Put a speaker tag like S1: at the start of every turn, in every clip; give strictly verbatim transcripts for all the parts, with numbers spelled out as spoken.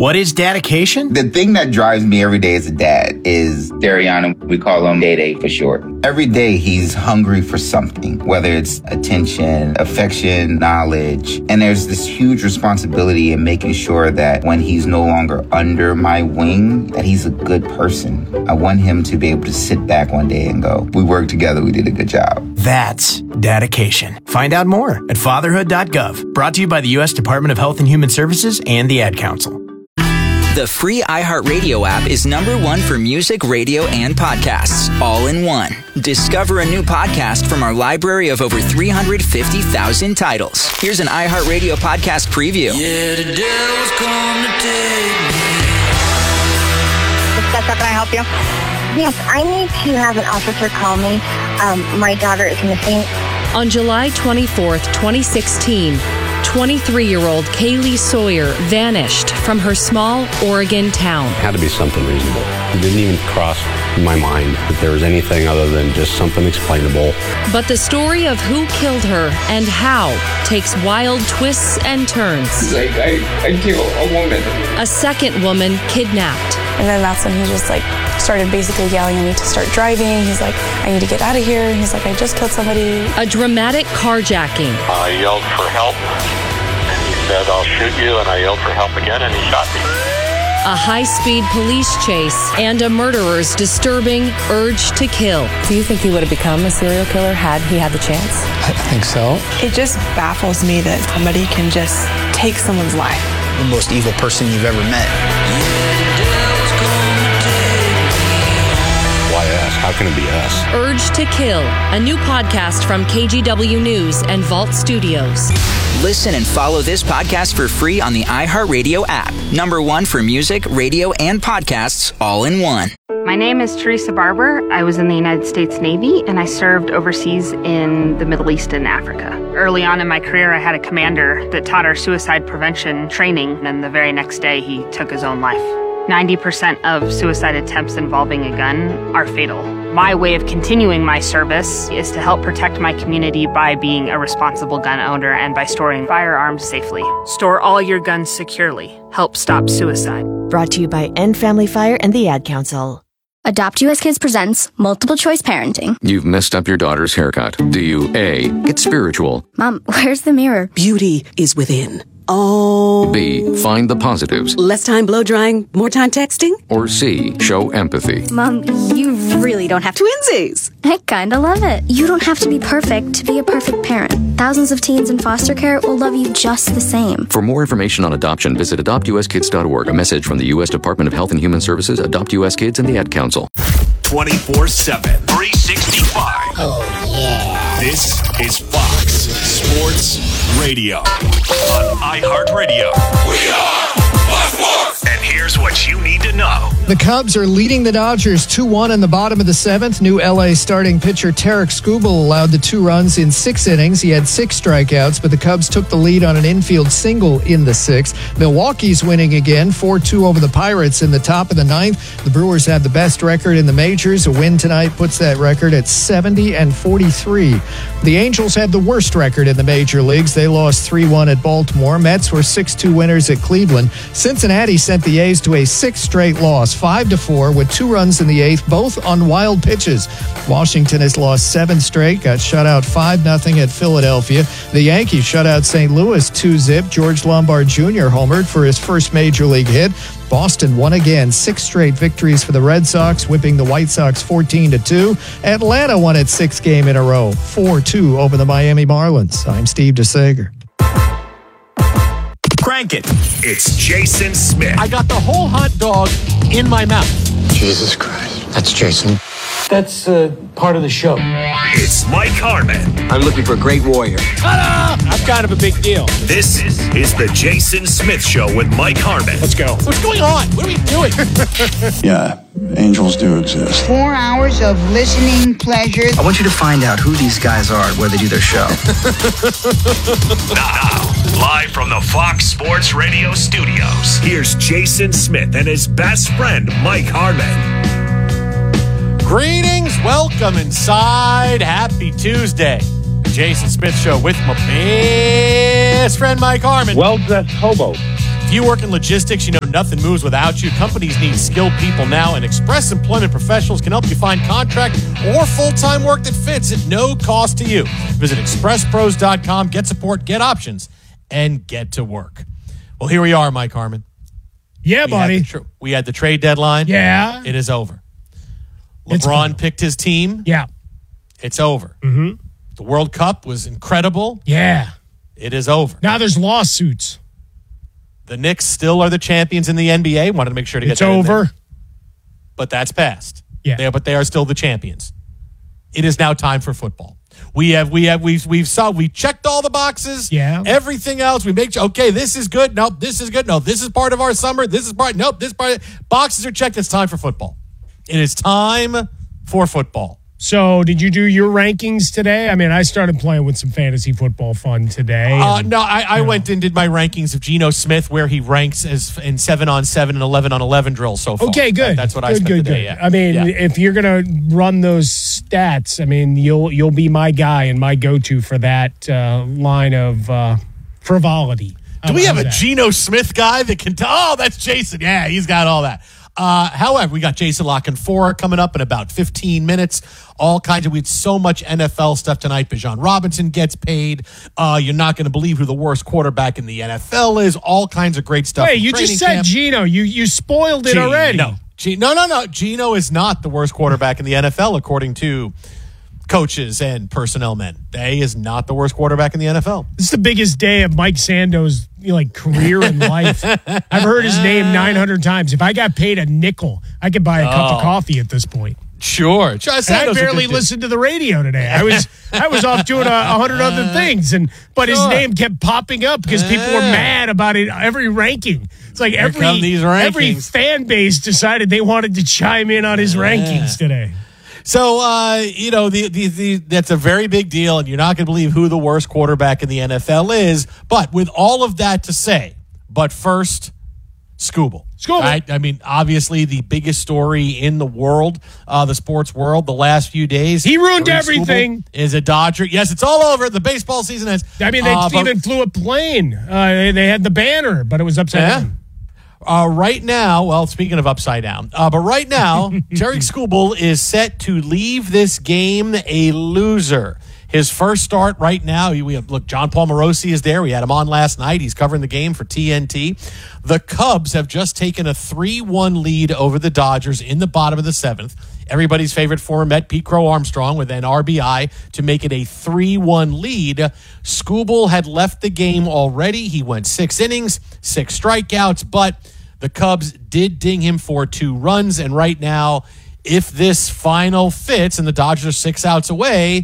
S1: What is dedication?
S2: The thing that drives me every day as a dad is Dariana. We call him Day Day for short. Every day he's hungry for something, whether it's attention, affection, knowledge. And there's this huge responsibility in making sure that when he's no longer under my wing, that he's a good person. I want him to be able to sit back one day and go, we worked together, we did a good job.
S1: That's dedication. Find out more at fatherhood dot gov. Brought to you by the U S Department of Health and Human Services and the Ad Council.
S3: The free iHeartRadio app is number one for music, radio, and podcasts, all in one. Discover a new podcast from our library of over three hundred fifty thousand titles. Here's an iHeartRadio podcast preview.
S4: Yeah, the devil's come to take me.
S5: How can I help you? Yes, I need to have an officer call me. Um, my daughter is missing.
S6: On July twenty-fourth, twenty sixteen, twenty-three-year-old Kaylee Sawyer vanished from her small Oregon town.
S7: It had to be something reasonable. It didn't even cross my mind that there was anything other than just something explainable.
S6: But the story of who killed her and how takes wild twists and turns.
S8: Like, I, I killed a woman.
S6: A second woman kidnapped.
S9: And then that's when he just like started basically yelling at me to start driving. He's like, I need to get out of here. He's like, I just killed somebody.
S6: A dramatic carjacking.
S10: I yelled for help, and he said, I'll shoot you, and I yelled for help again, and he shot me.
S6: A high-speed police chase and a murderer's disturbing urge to kill.
S11: Do you think he would have become a serial killer had he had the chance?
S12: I think so.
S13: It just baffles me that somebody can just take someone's life.
S14: The most evil person you've ever met.
S7: Why us? How can it be us?
S6: Urge to Kill, a new podcast from K G W News and Vault Studios.
S3: Listen and follow this podcast for free on the iHeartRadio app. Number one for music, radio, and podcasts, all in one.
S15: My name is Teresa Barber. I was in the United States Navy, and I served overseas in the Middle East and Africa. Early on in my career, I had a commander that taught our suicide prevention training, and the very next day, he took his own life. ninety percent of suicide attempts involving a gun are fatal. My way of continuing my service is to help protect my community by being a responsible gun owner and by storing firearms safely. Store all your guns securely. Help stop suicide.
S16: Brought to you by End Family Fire and the Ad Council.
S17: Adopt U S Kids presents Multiple Choice Parenting.
S18: You've messed up your daughter's haircut. Do you A, get spiritual?
S17: Mom, where's the mirror?
S19: Beauty is within. Oh.
S18: B, find the positives.
S19: Less time blow drying, more time texting?
S18: Or C, show empathy.
S17: Mom, you really don't have to.
S19: Twinsies.
S17: I kinda love it. You don't have to be perfect to be a perfect parent. Thousands of teens in foster care will love you just the same.
S18: For more information on adoption, visit adopt u s kids dot org. A message from the U S Department of Health and Human Services, Adopt U S Kids, and the Ad Council.
S20: twenty-four seven, three sixty-five.
S17: Oh, yeah.
S20: This is Fox Sports Radio on iHeartRadio. We are Fox Sports. And here's what you need to know.
S12: The Cubs are leading the Dodgers two one in the bottom of the seventh. New L A starting pitcher Tarek Skubal allowed the two runs in six innings. He had six strikeouts, but the Cubs took the lead on an infield single in the sixth. Milwaukee's winning again, four two over the Pirates in the top of the ninth. The Brewers have the best record in the majors. A win tonight puts that record at seventy and forty-three. The Angels had the worst record in the major leagues. They lost three one at Baltimore. Mets were six two winners at Cleveland. Cincinnati sent the A's to a sixth straight loss, five to four, with two runs in the eighth, both on wild pitches. Washington has lost seven straight, got shut out five nothing at Philadelphia. The Yankees shut out Saint Louis two zip. George Lombard Junior homered for his first major league hit. Boston won again, six straight victories for the Red Sox, whipping the White Sox fourteen to two. Atlanta won its sixth game in a row, four two over the Miami Marlins. I'm Steve DeSager.
S20: Crank it. It's Jason Smith.
S21: I got the whole hot dog in my mouth.
S14: Jesus Christ. That's Jason.
S22: That's uh, part of the show.
S20: It's Mike Harmon.
S14: I'm looking for a great warrior.
S22: Ta-da! I'm kind of a big deal.
S20: This is the Jason Smith Show with Mike Harmon.
S22: Let's go. What's going on? What are we doing?
S23: Yeah, angels do exist.
S24: Four hours of listening pleasure.
S14: I want you to find out who these guys are and where they do their show.
S20: Now, live from the Fox Sports Radio studios, here's Jason Smith and his best friend, Mike Harmon.
S22: Greetings, welcome inside. Happy Tuesday. Jason Smith Show with my best friend Mike Harmon.
S25: Well-dressed hobo.
S22: If you work in logistics, you know nothing moves without you. Companies need skilled people now, and Express Employment Professionals can help you find contract or full-time work that fits at no cost to you. Visit express pros dot com, get support, get options, and get to work. Well, here we are, Mike Harmon.
S1: Yeah,
S22: we
S1: buddy.
S22: Had tra- we had the trade deadline.
S1: Yeah.
S22: It is over. LeBron picked his team.
S1: Yeah.
S22: It's over.
S1: Mm-hmm.
S22: The World Cup was incredible.
S1: Yeah.
S22: It is over.
S1: Now there's lawsuits.
S22: The Knicks still are the champions in the N B A. Wanted to make sure to get
S1: it's
S22: that
S1: over.
S22: In there. But that's passed.
S1: Yeah.
S22: They are, but they are still the champions. It is now time for football. We have, we have, we've, we've saw, we checked all the boxes.
S1: Yeah.
S22: Everything else, we make sure, okay, this is good. Nope, this is good. No, this is part of our summer. This is part, nope, this part. Boxes are checked. It's time for football. It is time for football.
S1: So, did you do your rankings today? I mean, I started playing with some fantasy football fun today.
S22: Uh,
S1: and,
S22: no, I, I went and did my rankings of Geno Smith, where he ranks as in seven on seven and eleven on eleven drills so far.
S1: Okay, good.
S22: That, that's what
S1: good,
S22: I spent
S1: good,
S22: the day.
S1: good.
S22: Yeah.
S1: I mean,
S22: yeah.
S1: if you're gonna run those stats, I mean, you'll you'll be my guy and my go-to for that uh, line of uh, frivolity.
S22: Do we have a
S1: that?
S22: Geno Smith guy that can? T- oh, that's Jason. Yeah, he's got all that. Uh, however, we got Jason Locken four coming up in about fifteen minutes. All kinds of, we had so much N F L stuff tonight. Bijan Robinson gets paid. Uh, you're not going to believe who the worst quarterback in the N F L is. All kinds of great stuff.
S1: Wait, you just said
S22: camp.
S1: Geno. You you spoiled it
S22: Geno.
S1: already.
S22: G- no, no, no. Geno is not the worst quarterback in the N F L, according to coaches and personnel men. He is not the worst quarterback in the N F L.
S1: This is the biggest day of Mike Sando's you know, like career in life. I've heard his name nine hundred times. If I got paid a nickel, I could buy a cup
S22: Oh.
S1: of coffee at this point.
S22: Sure.
S1: And I barely listened to the radio today. I was I was off doing a, a hundred other things, and but his
S22: Sure.
S1: name kept popping up because people were
S22: Yeah.
S1: mad about it. Every ranking, it's like
S22: Here
S1: every
S22: come these
S1: every
S22: rankings.
S1: fan base decided they wanted to chime in on his rankings today.
S22: So, uh, you know, the, the, the, that's a very big deal, and you're not going to believe who the worst quarterback in the N F L is. But with all of that to say, but first, Scooble.
S1: Scooble.
S22: Right? I mean, obviously the biggest story in the world, uh, the sports world, the last few days.
S1: He ruined
S22: Tariq
S1: everything.
S22: Skubal is a Dodger. Yes, it's all over. The baseball season has.
S1: I mean, they
S22: uh, but-
S1: even flew a plane. Uh, they, they had the banner, but it was upside
S22: Yeah.
S1: down.
S22: Uh, right now, well, speaking of upside down, uh, but right now, Tariq Skubal is set to leave this game a loser. His first start right now, we have, look, John Paul Morosi is there. We had him on last night. He's covering the game for T N T. The Cubs have just taken a three one lead over the Dodgers in the bottom of the seventh. Everybody's favorite former Met, Pete Crow Armstrong, with an R B I to make it a three one lead. Skubal had left the game already. He went six innings, six strikeouts, but the Cubs did ding him for two runs. And right now, if this final fits and the Dodgers are six outs away,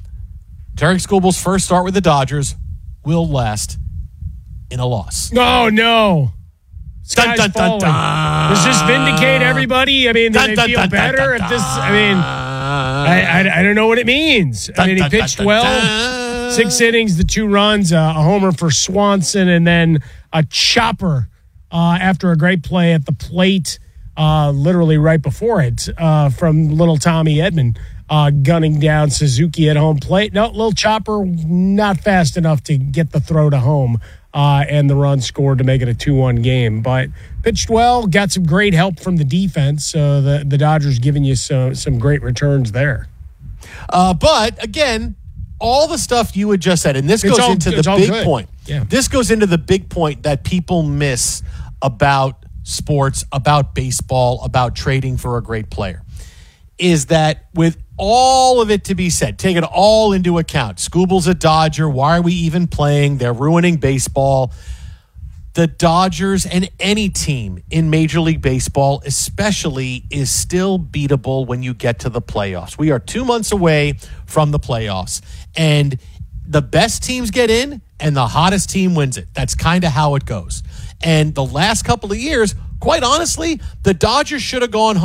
S22: Tariq Skubal's first start with the Dodgers will last in a loss.
S1: No, no.
S22: Dun, dun, dun, dun.
S1: Does this vindicate everybody? I mean, do
S22: Dun,
S1: they
S22: dun,
S1: feel
S22: dun,
S1: better
S22: dun,
S1: if
S22: dun,
S1: this? I mean, I, I, I don't know what it means. I
S22: Dun,
S1: mean, he
S22: dun, dun,
S1: pitched
S22: dun,
S1: well.
S22: dun.
S1: Six innings, the two runs, uh, a homer for Swanson, and then a chopper uh, after a great play at the plate, uh, literally right before it, uh, from little Tommy Edman. Uh, gunning down Suzuki at home plate. No, little chopper, not fast enough to get the throw to home, uh, and the run scored to make it a two one game. But pitched well, got some great help from the defense. So the, the Dodgers giving you some, some great returns there.
S22: Uh, but, again, all the stuff you had just said, and this
S1: It's
S22: goes
S1: all-
S22: into
S1: it's
S22: the
S1: all
S22: big
S1: good.
S22: point.
S1: Yeah.
S22: This goes into the big point that people miss about sports, about baseball, about trading for a great player, is that with all of it to be said, take it all into account. Skubal's a Dodger. Why are we even playing? They're ruining baseball. The Dodgers and any team in Major League Baseball especially is still beatable when you get to the playoffs. We are two months away from the playoffs, and the best teams get in and the hottest team wins it. That's kind of how it goes. And the last couple of years, quite honestly, the Dodgers should have gone home.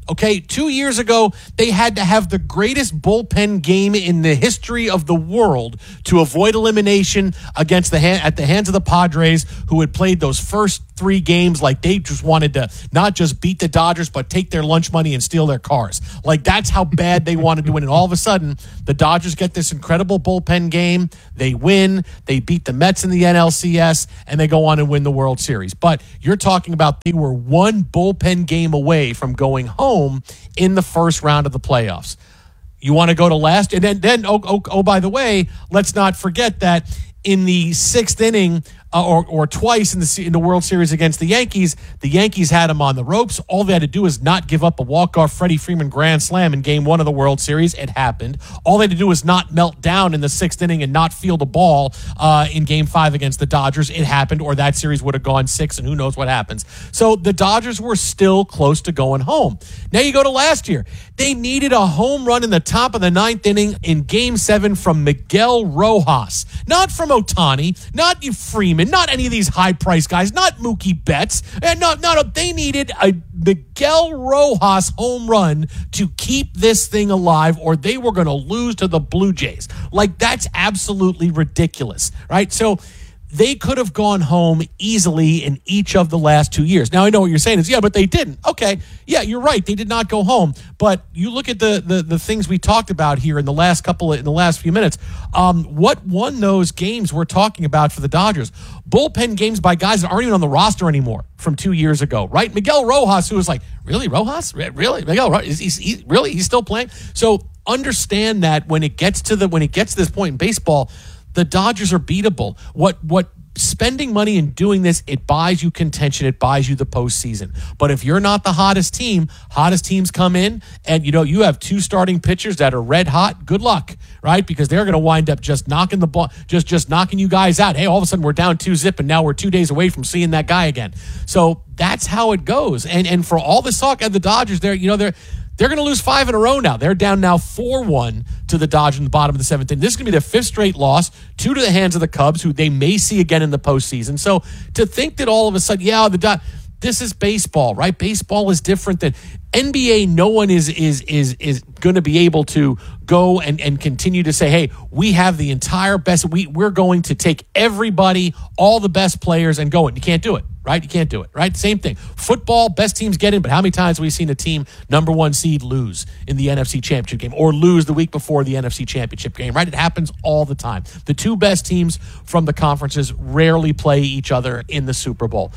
S22: Okay, two years ago, they had to have the greatest bullpen game in the history of the world to avoid elimination against the hand, at the hands of the Padres, who had played those first three games like they just wanted to not just beat the Dodgers, but take their lunch money and steal their cars. Like, that's how bad they wanted to win. And all of a sudden, the Dodgers get this incredible bullpen game. They win. They beat the Mets in the N L C S, and they go on and win the World Series. But you're talking about they were one bullpen game away from going home in the first round of the playoffs. You want to go to last? And then, then oh, oh, oh, by the way, let's not forget that in the sixth inning, uh, or or twice in the in the World Series against the Yankees, the Yankees had them on the ropes. All they had to do was not give up a walk-off Freddie Freeman grand slam in game one of the World Series. It happened. All they had to do was not melt down in the sixth inning and not field a ball uh, in game five against the Dodgers. It happened, or that series would have gone six, and who knows what happens. So the Dodgers were still close to going home. Now you go to last year. They needed a home run in the top of the ninth inning in game seven from Miguel Rojas. Not from Ohtani, not Freeman, not any of these high-priced guys, not Mookie Betts. And not, not, they needed a Miguel Rojas home run to keep this thing alive, or they were going to lose to the Blue Jays. Like, that's absolutely ridiculous, right? So they could have gone home easily in each of the last two years. Now, I know what you're saying is, yeah, but they didn't. Okay, yeah, you're right. They did not go home. But you look at the the, the things we talked about here in the last couple of, in the last few minutes. Um, what won those games we're talking about for the Dodgers? Bullpen games by guys that aren't even on the roster anymore from two years ago, right? Miguel Rojas, who was like, really, Rojas? Really? Miguel Rojas? Is he, he, really? He's still playing? So understand that when it gets to the when it gets to this point in baseball, the Dodgers are beatable. What what spending money and doing this, it buys you contention, it buys you the postseason. But if you're not the hottest team, hottest teams come in, and you know you have two starting pitchers that are red hot. Good luck, right? Because they're going to wind up just knocking the ball, just just knocking you guys out. Hey, all of a sudden we're down two zip, and now we're two days away from seeing that guy again. So that's how it goes. And and for all the talk of the Dodgers, they're you know they're. They're going to lose five in a row now. They're down now four one to the Dodgers in the bottom of the seventh inning. This is going to be their fifth straight loss, two to the hands of the Cubs, who they may see again in the postseason. So to think that all of a sudden, yeah, the Do- this is baseball, right? Baseball is different than N B A. No one is is is is going to be able to go and, and continue to say, hey, we have the entire best. We, we're going to take everybody, all the best players, and go. And you can't do it. Right? You can't do it, right? Same thing. Football, best teams get in, but how many times have we seen a team, number one seed, lose in the N F C Championship game or lose the week before the N F C Championship game, right? It happens all the time. The two best teams from the conferences rarely play each other in the Super Bowl.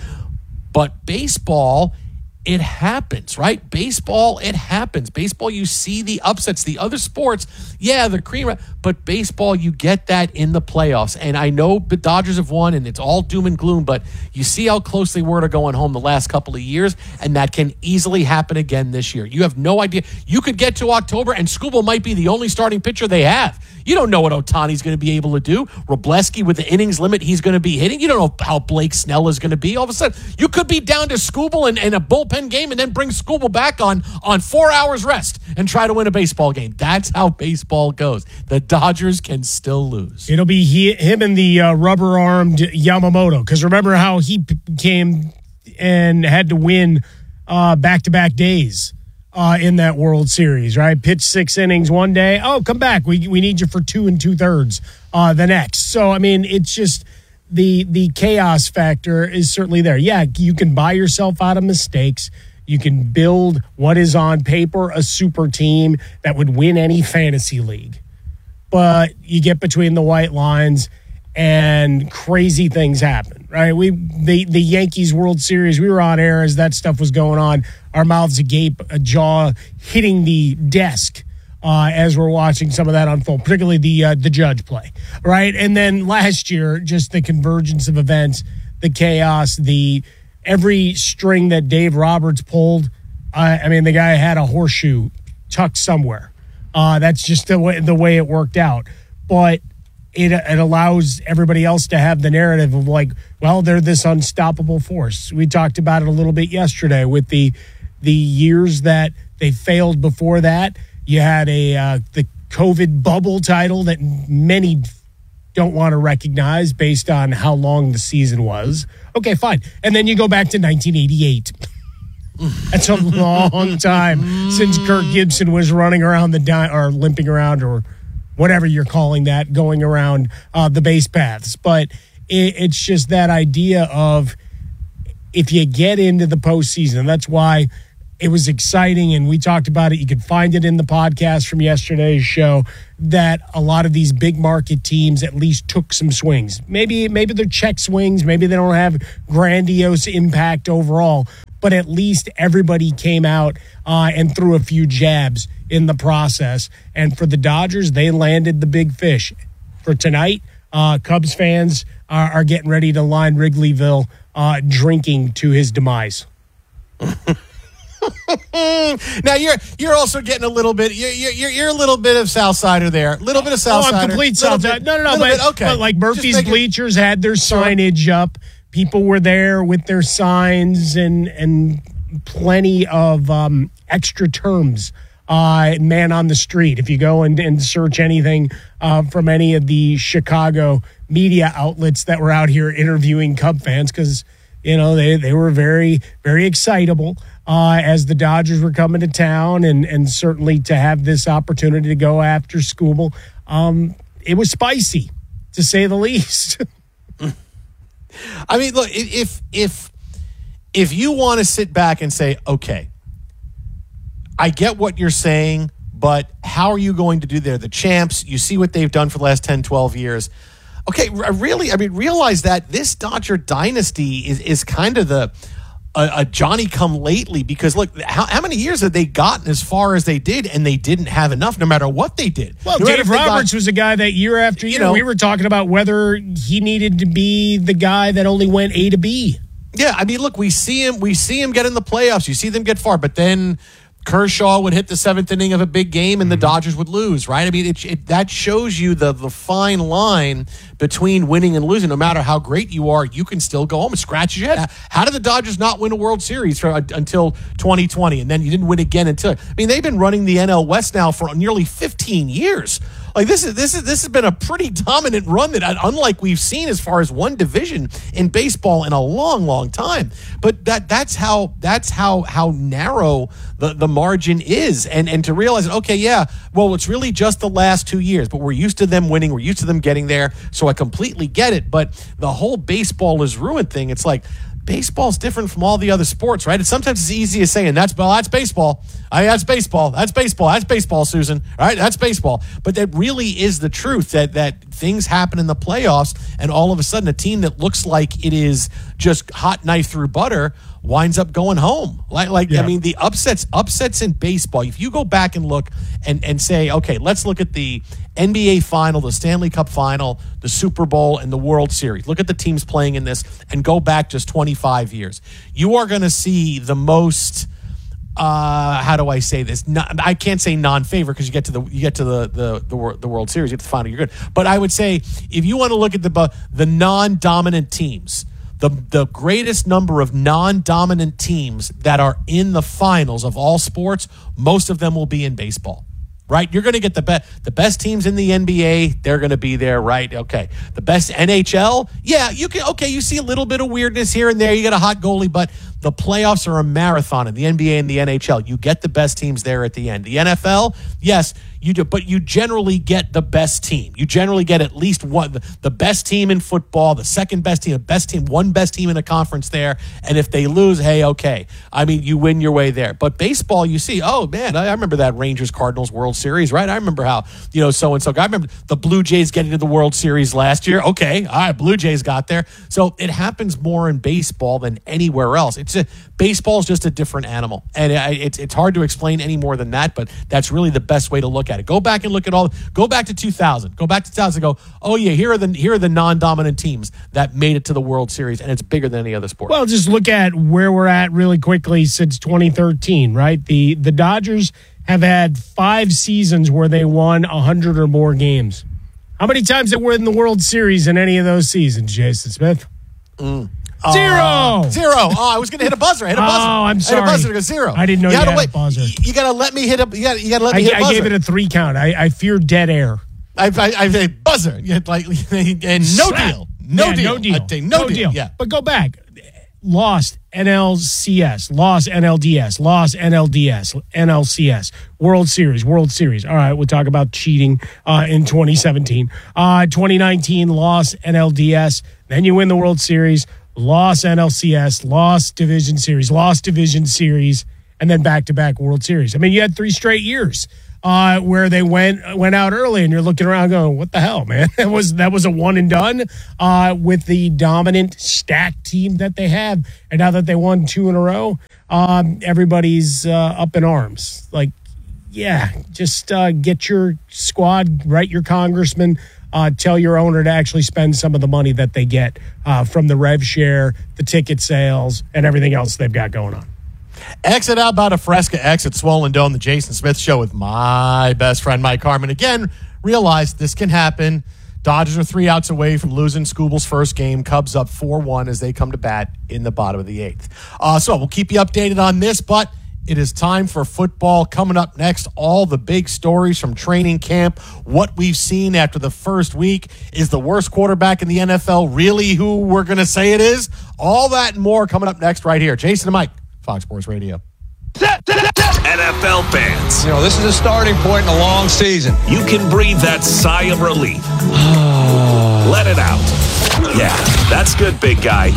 S22: But baseball, it happens, right? Baseball, it happens. Baseball, you see the upsets. The other sports, yeah, the cream, but baseball, you get that in the playoffs. And I know the Dodgers have won, and it's all doom and gloom, but you see how close they were to going home the last couple of years, and that can easily happen again this year. You have no idea. You could get to October, and Skubal might be the only starting pitcher they have. You don't know what Ohtani's going to be able to do. Robleski, with the innings limit he's going to be hitting. You don't know how Blake Snell is going to be. All of a sudden, you could be down to Skubal and, and a bullpen game and then bring Skubal back on, on four hours rest and try to win a baseball game. That's how baseball goes. The Dodgers can still lose.
S1: It'll be he, him and the uh, rubber-armed Yamamoto, because remember how he p- came and had to win uh, back-to-back days. Uh, in that World Series, right? Pitch six innings one day. Oh, come back. We we need you for two and two thirds uh, the next. So, I mean, it's just the the chaos factor is certainly there. Yeah, you can buy yourself out of mistakes. You can build what is on paper a super team that would win any fantasy league. But you get between the white lines and crazy things happen, right? We the the Yankees World Series, we were on air as that stuff was going on. Our mouths agape, a jaw hitting the desk uh, as we're watching some of that unfold, particularly the uh, the Judge play, right? And then last year, just the convergence of events, the chaos, the every string that Dave Roberts pulled. Uh, I mean, the guy had a horseshoe tucked somewhere. Uh, that's just the way the way it worked out. But It, it allows everybody else to have the narrative of like, well, they're this unstoppable force. We talked about it a little bit yesterday with the the years that they failed before that. You had a uh, the COVID bubble title that many don't want to recognize based on how long the season was. Okay, fine. And then you go back to nineteen eighty-eight. That's a long time since Kirk Gibson was running around the di- or limping around or whatever you're calling that, going around uh, the base paths. But it, it's just that idea of if you get into the postseason, that's why it was exciting, and we talked about it. You could find it in the podcast from yesterday's show that a lot of these big market teams at least took some swings. Maybe maybe they're check swings. Maybe they don't have grandiose impact overall, but at least everybody came out uh, and threw a few jabs in the process. And for the Dodgers, they landed the big fish. For tonight, uh, Cubs fans are, are getting ready to line Wrigleyville uh, drinking to his demise.
S22: Now you're you're also getting a little bit you're you're, you're a little bit of Southsider there, a little bit of Southsider.
S1: Oh, I'm complete Southsider. No, no, no. But,
S22: bit, okay.
S1: but like Murphy's Bleachers had their signage up. People were there with their signs and and plenty of um, extra terms. Uh, man on the street. If you go and, and search anything uh, from any of the Chicago media outlets that were out here interviewing Cub fans, because you know they they were very very excitable. Uh, as the Dodgers were coming to town, and, and certainly to have this opportunity to go after Skubal, um, it was spicy, to say the least.
S22: I mean, look, if if if you want to sit back and say, okay, I get what you're saying, but how are you going to do there? The champs, you see what they've done for the last ten, twelve years. Okay, really, I mean, realize that this Dodger dynasty is, is kind of the... A, a Johnny-come-lately, because look, how, how many years have they gotten as far as they did, and they didn't have enough no matter what they did?
S1: Well,
S22: no
S1: Dave Roberts got, was a guy that year after year, you know, we were talking about whether he needed to be the guy that only went A to B.
S22: Yeah, I mean, look, we see him, we see him get in the playoffs. You see them get far, but then Kershaw would hit the seventh inning of a big game, and the Dodgers would lose, right? I mean, it, it, that shows you the the fine line between winning and losing. No matter how great you are, you can still go home and scratch your head. How did the Dodgers not win a World Series for, uh, until twenty twenty, and then you didn't win again until? I mean, they've been running the N L West now for nearly fifteen years. Like this is this is this has been a pretty dominant run that unlike we've seen as far as one division in baseball in a long, long time. But that that's how that's how how narrow the, the margin is, and and to realize, okay, yeah, well, it's really just the last two years, but we're used to them winning, we're used to them getting there, so I completely get it. But the whole baseball is ruined thing, it's like, baseball's different from all the other sports, right? It's sometimes it's easy as saying, that's, well, that's baseball. I mean, that's baseball. That's baseball. That's baseball, Susan. All right, that's baseball. But that really is the truth, that that things happen in the playoffs, and all of a sudden a team that looks like it is just hot knife through butter winds up going home. Like, like yeah. I mean, the upsets, upsets in baseball, if you go back and look and, and say, okay, let's look at the N B A final, the Stanley Cup final, the Super Bowl, and the World Series. Look at the teams playing in this and go back just twenty-five years. You are going to see the most, uh, how do I say this? Not, I can't say non-favorite because you get to the you get to the the the, the World Series, you get to the final, you're good. But I would say if you want to look at the the non-dominant teams, the the greatest number of non-dominant teams that are in the finals of all sports, most of them will be in baseball. Right? You're going to get the best the best teams in the N B A, they're going to be there, right? Okay. The best N H L, yeah, you can okay, you see a little bit of weirdness here and there. You get a hot goalie, but the playoffs are a marathon in the N B A and the N H L. You get the best teams there at the end. The N F L, yes, you do, but you generally get the best team. You generally get at least one, the best team in football, the second best team, the best team, one best team in a conference there. And if they lose, hey, okay. I mean, you win your way there. But baseball, you see, oh man, I remember that Rangers Cardinals World Series, right? I remember how, you know, so and so. I remember the Blue Jays getting to the World Series last year. Okay, all right, Blue Jays got there. So it happens more in baseball than anywhere else. It's a, baseball is just a different animal, and it's it's hard to explain any more than that. But that's really the best way to look at it. Go back and look at all. Go back to two thousand. Go back to two thousand. And go. Oh yeah, here are the here are the non-dominant teams that made it to the World Series, and it's bigger than any other sport.
S1: Well, just look at where we're at really quickly since twenty thirteen. Right, the the Dodgers have had five seasons where they won a hundred or more games. How many times they were in the World Series in any of those seasons, Jason Smith?
S22: Mm.
S1: Zero.
S22: Uh, zero. Oh, I was going to hit a buzzer. I hit a buzzer.
S1: Oh, I'm sorry.
S22: I hit a buzzer to go zero.
S1: I didn't know you, you had
S22: wait.
S1: a buzzer.
S22: You, you got to let me hit a. You got you to let me
S1: I,
S22: hit a buzzer.
S1: I gave it a three count. I, I fear dead air.
S22: I I, I say buzzer. You had like and no deal. No,
S1: yeah,
S22: deal.
S1: no deal.
S22: No,
S1: no
S22: deal.
S1: deal.
S22: Yeah.
S1: But go back. lost N L C S, lost N L D S, lost N L D S, N L C S, World Series, World Series. All right, we'll talk about cheating uh, in twenty seventeen. Uh, twenty nineteen, lost N L D S. Then you win the World Series, lost N L C S, lost Division Series, lost Division Series, and then back-to-back World Series. I mean, you had three straight years uh, where they went went out early, and you're looking around going, what the hell, man? That was that was a one and done uh, with the dominant stacked team that they have. And now that they won two in a row, um, everybody's uh, up in arms. Like, yeah, just uh, get your squad, write your congressman, uh, tell your owner to actually spend some of the money that they get uh, from the rev share, the ticket sales, and everything else they've got going on.
S22: Exit out about a Fresca exit Swollen Dome, the Jason Smith Show with my best friend Mike Harmon. Again, realize this can happen. Dodgers are three outs away from losing Scooble's first game. Cubs up four one as they come to bat in the bottom of the eighth. Uh, so we'll keep you updated on this, but it is time for football. Coming up next, all the big stories from training camp, what we've seen after the first week. Is the worst quarterback in the N F L really who we're going to say it is? All that and more coming up next right here. Jason and Mike, Fox Sports Radio.
S20: N F L fans,
S2: you know, this is a starting point in a long season.
S20: You can breathe that sigh of relief. Let it out. Yeah, that's good, big guy.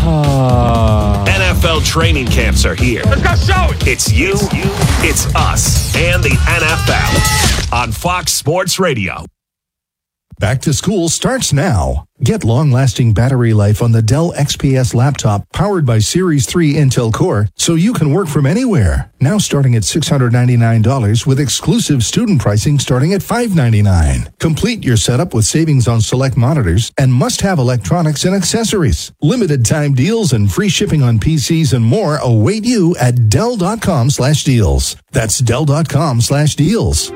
S20: N F L training camps are here.
S2: Let's go show it.
S20: It's you, it's us, and the N F L on Fox Sports Radio.
S4: Back to school starts now. Get long-lasting battery life on the Dell X P S laptop powered by Series three Intel Core so you can work from anywhere. Now starting at six hundred ninety-nine dollars with exclusive student pricing starting at five hundred ninety-nine dollars. Complete your setup with savings on select monitors and must-have electronics and accessories. Limited time deals and free shipping on P Cs and more await you at Dell.com slash deals. That's Dell.com slash deals.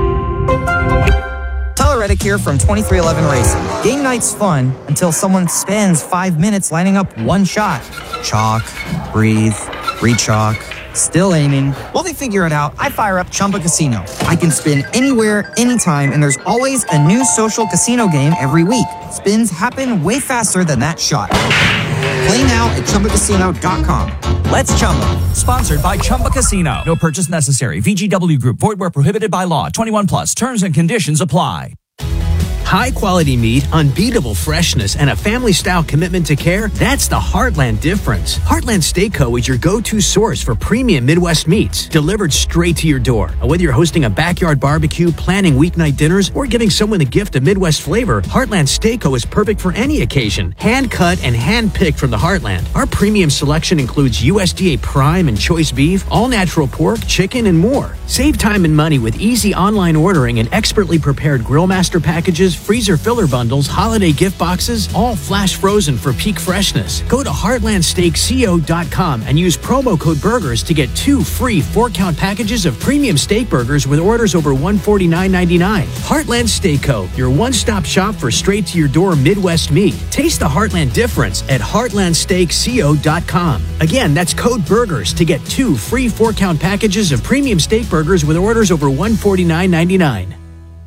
S5: Tyler Reddick here from twenty-three eleven Racing. Game night's fun until someone spends five minutes lining up one shot. Chalk, breathe, re-chalk, still aiming. While they figure it out, I fire up Chumba Casino. I can spin anywhere, anytime, and there's always a new social casino game every week. Spins happen way faster than that shot. Play now at Chumba Casino dot com. Let's Chumba.
S8: Sponsored by Chumba Casino. No purchase necessary. V G W Group. Void where prohibited by law. twenty-one plus. Terms and conditions apply.
S25: High-quality meat, unbeatable freshness, and a family-style commitment to care, that's the Heartland difference. Heartland Steak Co. is your go-to source for premium Midwest meats, delivered straight to your door. Whether you're hosting a backyard barbecue, planning weeknight dinners, or giving someone a gift of Midwest flavor, Heartland Steak Co. is perfect for any occasion. Hand-cut and hand-picked from the Heartland. Our premium selection includes U S D A prime and choice beef, all-natural pork, chicken, and more. Save time and money with easy online ordering and expertly prepared Grillmaster packages, freezer filler bundles, holiday gift boxes, all flash frozen for peak freshness. Go to heartland steak co dot com and use promo code BURGERS to get two free four-count packages of premium steak burgers with orders over one hundred forty-nine ninety-nine. Heartland Steak Co., your one-stop shop for straight-to-your-door Midwest meat. Taste the Heartland difference at heartland steak co dot com. Again, that's code BURGERS to get two free four-count packages of premium steak burgers with orders over one hundred forty-nine ninety-nine.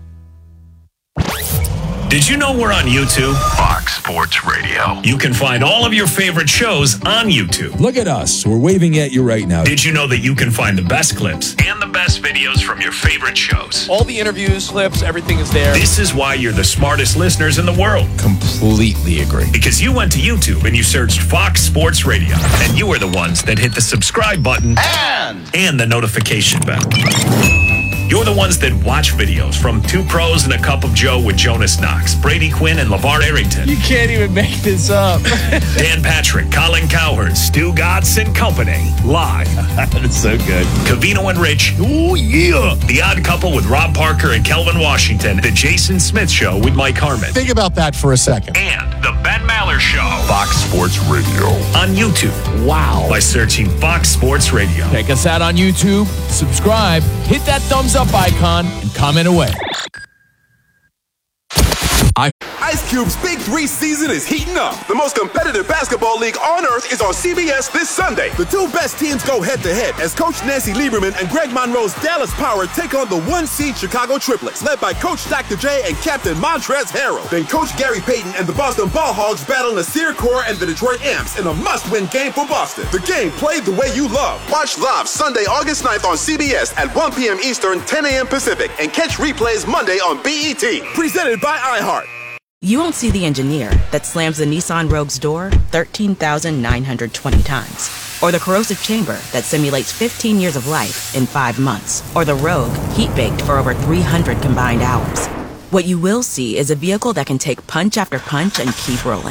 S20: Did you know we're on YouTube? Fox Sports Radio. You can find all of your favorite shows on YouTube.
S26: Look at us. We're waving at you right now.
S20: Did you know that you can find the best clips and the best videos from your favorite shows?
S27: All the interviews, clips, everything is there.
S20: This is why you're the smartest listeners in the world.
S26: Completely agree.
S20: Because you went to YouTube and you searched Fox Sports Radio. And you were the ones that hit the subscribe button and, and the notification bell. You're the ones that watch videos from Two Pros and a Cup of Joe with Jonas Knox, Brady Quinn, and LeVar Arrington.
S27: You can't even make this up.
S20: Dan Patrick, Colin Cowherd, Stu Godson and Company. Live.
S26: That's so good.
S20: Covino and Rich.
S26: Oh, yeah.
S20: The Odd Couple with Rob Parker and Kelvin Washington. The Jason Smith Show with Mike Harmon.
S22: Think about that for a second.
S20: And The Ben Maller Show.
S26: Fox Sports Radio.
S20: On YouTube.
S26: Wow.
S20: By searching Fox Sports Radio.
S27: Check us out on YouTube. Subscribe. Hit that thumbs up icon and comment away.
S20: I-
S3: Ice Cube's Big Three season is heating up. The most competitive basketball league on earth is on C B S this Sunday. The two best teams go head-to-head as Coach Nancy Lieberman and Greg Monroe's Dallas Power take on the one-seed Chicago Triplets, led by Coach Doctor J and Captain Montrezl Harrell. Then Coach Gary Payton and the Boston Ball Hogs battle Nasir Kaur and the Detroit Amps in a must-win game for Boston. The game played the way you love. Watch live Sunday, August ninth on C B S at one p.m. Eastern, ten a.m. Pacific, and catch replays Monday on B E T. Presented by iHeart.
S6: You won't see the engineer that slams the Nissan Rogue's door thirteen thousand nine hundred twenty times. Or the corrosive chamber that simulates fifteen years of life in five months. Or the Rogue heat-baked for over three hundred combined hours. What you will see is a vehicle that can take punch after punch and keep rolling.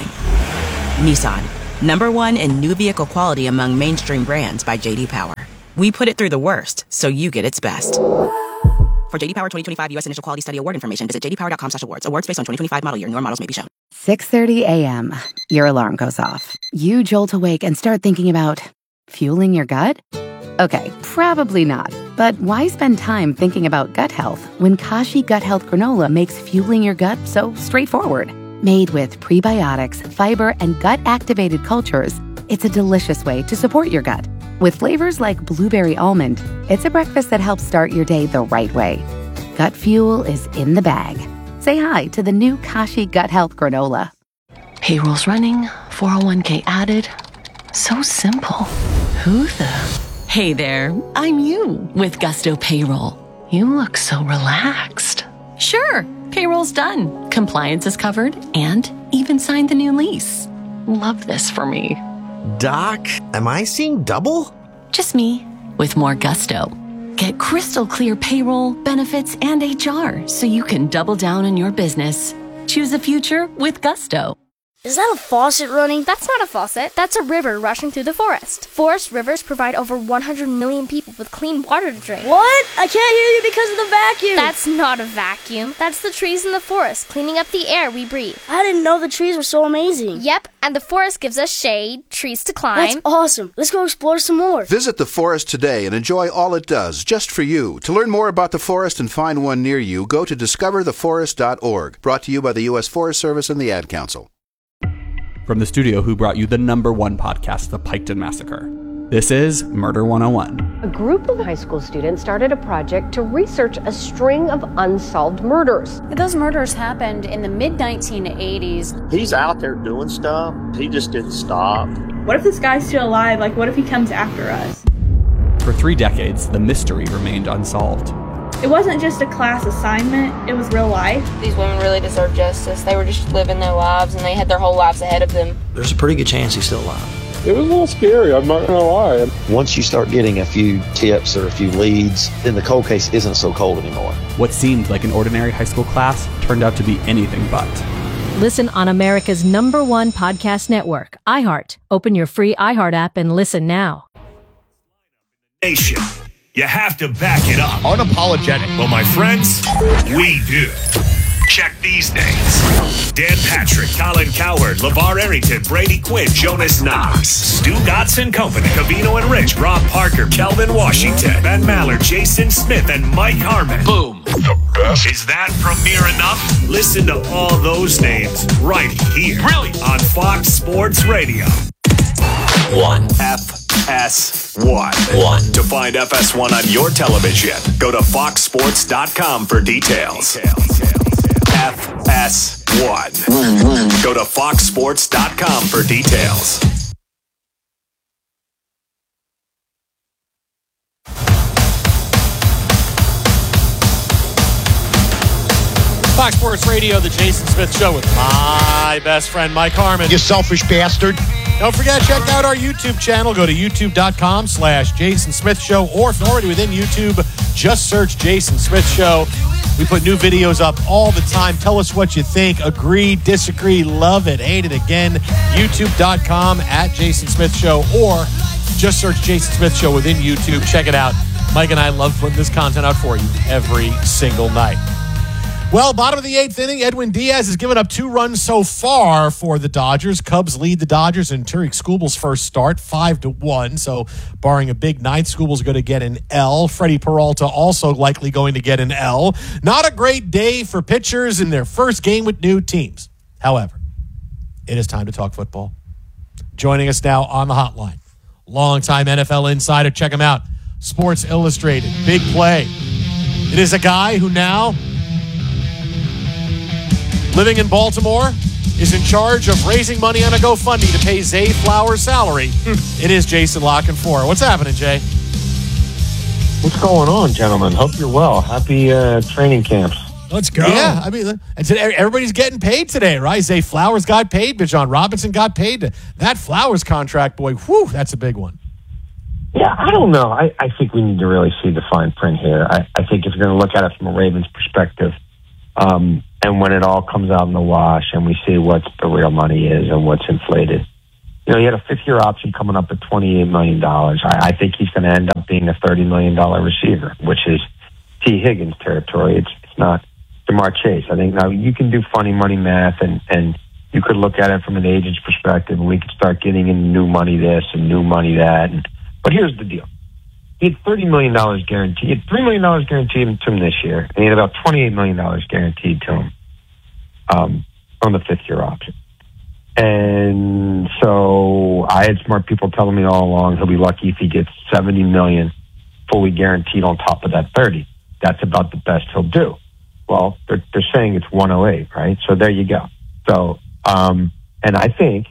S6: Nissan, number one in new vehicle quality among mainstream brands by J D Power. We put it through the worst, so you get its best. For J D Power twenty twenty-five U S Initial Quality Study Award information, visit j d power dot com slash awards. Awards based on twenty twenty-five model year. Newer models may be shown.
S7: six thirty a.m. Your alarm goes off. You jolt awake and start thinking about fueling your gut? Okay, probably not. But why spend time thinking about gut health when Kashi Gut Health Granola makes fueling your gut so straightforward? Made with prebiotics, fiber, and gut-activated cultures, it's a delicious way to support your gut. With flavors like blueberry almond, it's a breakfast that helps start your day the right way. Gut fuel is in the bag. Say hi to the new Kashi Gut Health Granola.
S9: Payroll's running, four oh one k added. So simple. Who the? Hey there, I'm you with Gusto Payroll. You look so relaxed. Sure, payroll's done. Compliance is covered and even signed the new lease. Love this for me.
S10: Doc, am I seeing double?
S9: Just me, with more gusto. Get crystal clear payroll, benefits, and H R so you can double down on your business. Choose a future with gusto.
S11: Is that a faucet running? That's not a faucet. That's a river rushing through the forest. Forest rivers provide over one hundred million people with clean water to drink. What? I can't hear you because of the vacuum. That's not a vacuum. That's the trees in the forest cleaning up the air we breathe. I didn't know the trees were so amazing. Yep, and the forest gives us shade, trees to climb. That's awesome. Let's go explore some more.
S13: Visit the forest today and enjoy all it does, just for you. To learn more about the forest and find one near you, go to discover the forest dot org. Brought to you by the U S Forest Service and the Ad Council.
S28: From the studio who brought you the number one podcast, The Piketon Massacre. This is Murder one oh one.
S29: A group of high school students started a project to research a string of unsolved murders.
S30: Those murders happened in the mid nineteen eighties.
S31: He's out there doing stuff. He just didn't stop.
S32: What if this guy's still alive? Like, what if he comes after us?
S28: For three decades, the mystery remained unsolved.
S32: It wasn't just a class assignment, it was real life.
S33: These women really deserve justice. They were just living their lives and they had their whole lives ahead of them.
S14: There's a pretty good chance he's still alive.
S34: It was a little scary, I'm not gonna lie.
S14: Once you start getting a few tips or a few leads, then the cold case isn't so cold anymore.
S28: What seemed like an ordinary high school class turned out to be anything but.
S35: Listen on America's number one podcast network, iHeart. Open your free iHeart app and listen now.
S20: Nation. You have to back it up.
S21: Unapologetic.
S20: Well, my friends, we do. Check these names. Dan Patrick, Colin Cowherd, LeVar Arrington, Brady Quinn, Jonas Knox, Stu Dotson Company, Cavino and Rich, Rob Parker, Kelvin Washington, Ben Maller, Jason Smith, and Mike Harmon. Boom. The best. Is that premiere enough? Listen to all those names right here. Really? On Fox Sports Radio. One. F S one. One. To find F S one on your television, go to fox sports dot com for details. F S one. Go to fox sports dot com for details.
S22: Fox Sports Radio, the Jason Smith Show with my best friend, Mike Harmon.
S21: You selfish bastard.
S22: Don't forget, check out our YouTube channel. Go to youtube.com slash Jason Smith Show, or if you're already within YouTube, just search Jason Smith Show. We put new videos up all the time. Tell us what you think. Agree, disagree, love it, hate it. Again, youtube.com at Jason Smith Show, or just search Jason Smith Show within YouTube. Check it out. Mike and I love putting this content out for you every single night. Well, bottom of the eighth inning, Edwin Diaz has given up two runs so far for the Dodgers. Cubs lead the Dodgers in Tarik Skubal's first start, five to one. So, barring a big ninth, Skubal's going to get an L. Freddie Peralta also likely going to get an L. Not a great day for pitchers in their first game with new teams. However, it is time to talk football. Joining us now on the hotline, longtime N F L insider. Check him out. Sports Illustrated. Big play. It is a guy who now, living in Baltimore, is in charge of raising money on a GoFundMe to pay Zay Flowers' salary. It is Jason La Canfora. What's happening, Jay?
S1: What's going on, gentlemen? Hope you're well. Happy uh, training camps.
S22: Let's go. Yeah, I mean, and today, everybody's getting paid today, right? Zay Flowers got paid, but John Robinson got paid. That Flowers contract, boy, whew, that's a big one.
S1: Yeah, I don't know. I, I think we need to really see the fine print here. I, I think if you're going to look at it from a Ravens perspective, um, and when it all comes out in the wash and we see what the real money is and what's inflated, you know, he had a fifth-year option coming up at twenty-eight million dollars. I, I think he's going to end up being a thirty million dollars receiver, which is T. Higgins territory. It's it's not Jamar Chase. I think now you can do funny money math, and, and you could look at it from an agent's perspective, and we could start getting in new money this and new money that. And, but here's the deal. He had thirty million dollars guaranteed. He had three million dollars guaranteed to him this year, and he had about twenty-eight million dollars guaranteed to him um, on the fifth-year option. And so I had smart people telling me all along he'll be lucky if he gets seventy million dollars fully guaranteed on top of that thirty. That's about the best he'll do. Well, they're, they're saying it's one oh eight, right? So there you go. So, um, and I think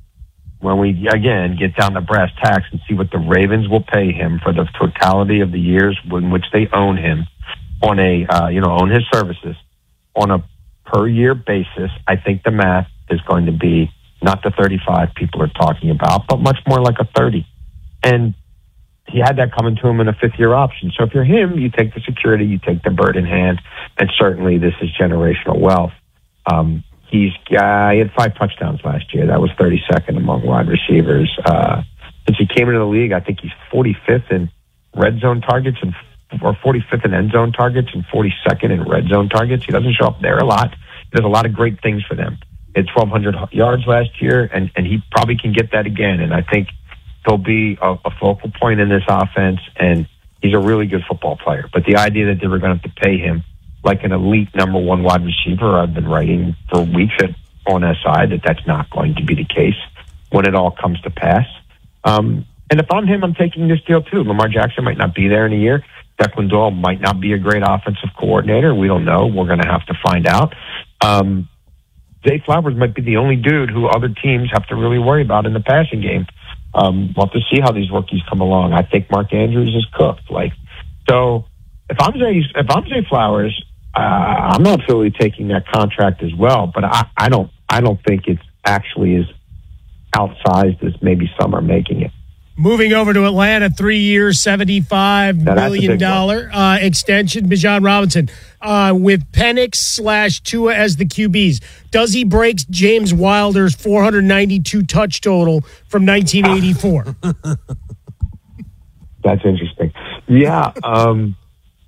S1: when we, again, get down to brass tacks and see what the Ravens will pay him for the totality of the years in which they own him on a, uh, you know, own his services on a per year basis, I think the math is going to be not the thirty-five people are talking about, but much more like a thirty. And he had that coming to him in a fifth-year option. So if you're him, you take the security, you take the bird in hand, and certainly this is generational wealth. Um, he's uh, he had five touchdowns last year. That was thirty-second among wide receivers. Uh, since he came into the league, I think he's forty-fifth in red zone targets and or forty-fifth in end zone targets and forty-second in red zone targets. He doesn't show up there a lot. He does a lot of great things for them. He had twelve hundred yards last year, and, and he probably can get that again. And I think he'll be a, a focal point in this offense, and he's a really good football player. But the idea that they were going to have to pay him like an elite number one wide receiver, I've been writing for weeks at, on S I that that's not going to be the case when it all comes to pass. Um, and if I'm him, I'm taking this deal too. Lamar Jackson might not be there in a year. Declan Doyle might not be a great offensive coordinator. We don't know. We're going to have to find out. Um, Zay Flowers might be the only dude who other teams have to really worry about in the passing game. Um, we'll have to see how these rookies come along. I think Mark Andrews is cooked. Like, so if I'm Zay, if I'm Zay Flowers, uh, I'm not really taking that contract as well. But I, I don't, I don't think it's actually as outsized as maybe some are making it.
S2: Moving over to Atlanta, three years, seventy-five million dollars uh, extension. Bijan Robinson uh, with Penix slash Tua as the Q Bs. Does he break James Wilder's four hundred ninety-two touch total from nineteen eighty-four?
S1: That's interesting. Yeah. Um,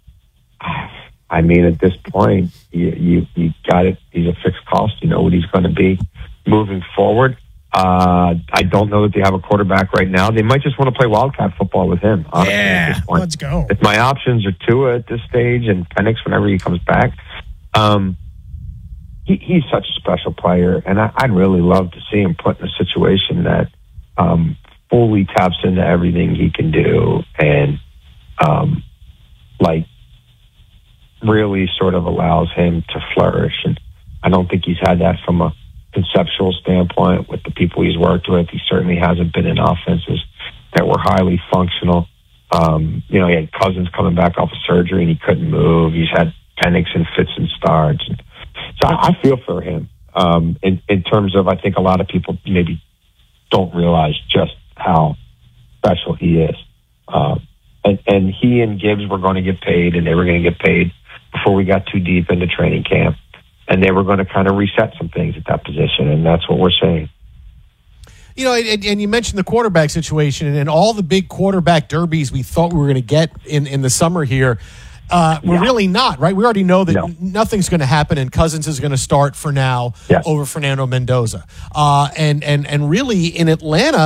S1: I mean, at this point, you, you, you got it. He's a fixed cost. You know what he's going to be moving forward. Uh, I don't know that they have a quarterback right now. They might just want to play Wildcat football with him. Honestly,
S2: yeah,
S1: at this point.
S2: Let's go.
S1: If my options are Tua at this stage and Penix whenever he comes back, um, he, he's such a special player, and I, I'd really love to see him put in a situation that um, fully taps into everything he can do and um, like really sort of allows him to flourish. And I don't think he's had that from a conceptual standpoint with the people he's worked with. He certainly hasn't been in offenses that were highly functional. Um, you know, he had Cousins coming back off of surgery and he couldn't move. He's had Penix and fits and starts. And so I, I feel for him um, in, in terms of, I think a lot of people maybe don't realize just how special he is. Uh, and, and he and Gibbs were going to get paid, and they were going to get paid before we got too deep into training camp. And they were going to kind of reset some things at that position, and that's what we're saying.
S22: You know, and, and you mentioned the quarterback situation, and all the big quarterback derbies we thought we were going to get in, in the summer here, uh, we're yeah. really not, right? We already know that no. nothing's going to happen, and Cousins is going to start for now yes. over Fernando Mendoza. Uh, and, and, and really, in Atlanta,